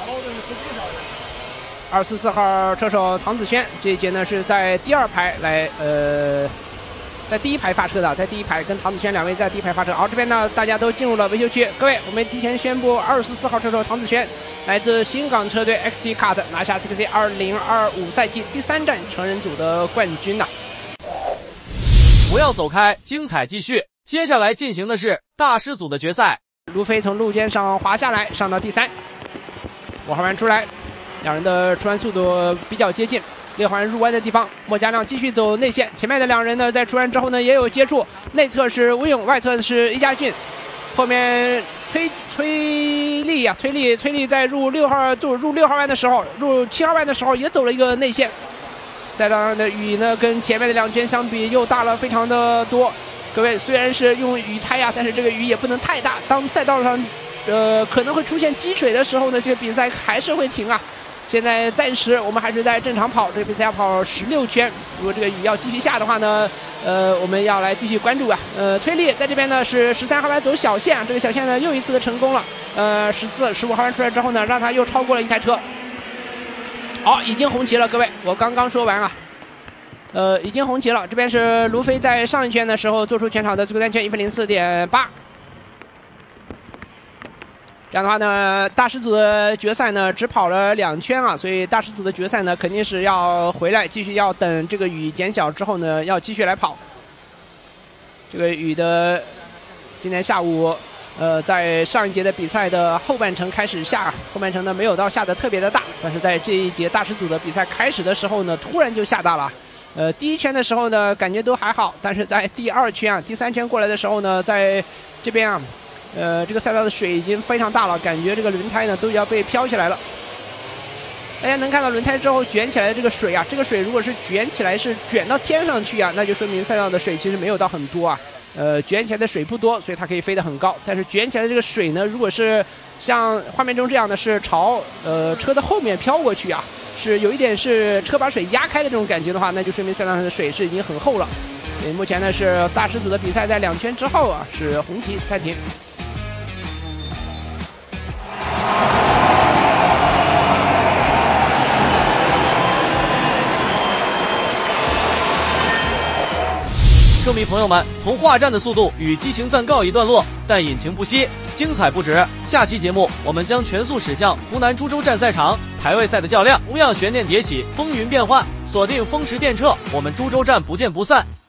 244号车手唐子轩这一节呢是在第2排来在第1排发车的，在第1排跟唐子轩两位在第1排发车。好，这边呢大家都进入了维修区。各位，我们提前宣布244号车手唐子轩来自新港车队 XT Kart 拿下 CKC 2025赛季第3站成人组的冠军呐。 不要走开，精彩继续。接下来进行的是大师组的决赛。 卢飞从路肩上滑下来，上到第3，5号弯出来，两人的出弯速度比较接近。6号弯入弯的地方，莫家亮继续走内线，前面的两人呢在出弯之后呢也有接触，内侧是吴勇，外侧是易家俊，后面崔丽在入6号弯的时候，入7号弯的时候也走了一个内线。赛道上的雨呢跟前面的2圈相比又大了非常的多。各位，虽然是用雨胎呀，但是这个雨也不能太大，当赛道上可能会出现积水的时候呢，这个比赛还是会停啊。现在暂时我们还是在正常跑，这个比赛要跑16圈。如果这个雨要继续下的话呢，我们要来继续关注啊。崔丽在这边呢是13号弯走小线，这个小线呢又一次的成功了。14、15号弯出来之后呢，让他又超过了一台车。好，已经红旗了，各位，我刚刚说完啊。已经红旗了。这边是卢飞在上一圈的时候做出全场的最快单圈1分04.8。这样的话呢，大师组的决赛呢只跑了2圈啊，所以大师组的决赛呢肯定是要回来，继续要等这个雨减小之后呢，要继续来跑。这个雨的今天下午，在上一节的比赛的后半程开始下，后半程呢没有到下的特别的大，但是在这一节大师组的比赛开始的时候呢，突然就下大了。第1圈的时候呢，感觉都还好，但是在第2圈啊、第3圈过来的时候呢，在这边啊。这个赛道的水已经非常大了，感觉这个轮胎呢都要被飘起来了。大家能看到轮胎之后卷起来的这个水啊，这个水如果是卷起来是卷到天上去啊，那就说明赛道的水其实没有到很多啊。卷起来的水不多，所以它可以飞得很高。但是卷起来的这个水呢，如果是像画面中这样的是朝车的后面飘过去啊，是有一点是车把水压开的这种感觉的话，那就说明赛道上的水是已经很厚了。所以目前呢是大师组的比赛在2圈之后啊是红旗暂停。 车迷朋友们，从化战的速度与激情暂告一段落，但引擎不息，精彩不止。下期节目我们将全速驶向湖南株洲站赛场，排位赛的较量同样悬念迭起，风云变幻。锁定风驰电掣，我们株洲站不见不散。